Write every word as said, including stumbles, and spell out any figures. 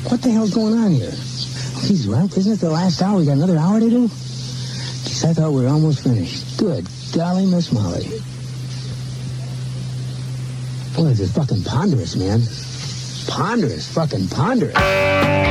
What the hell's going on here? Geez, what? Isn't it the last hour? We got another hour to do? Geez, I thought we were almost finished. Good golly, Miss Molly. Boy, this is fucking ponderous, man. Ponderous, fucking ponderous.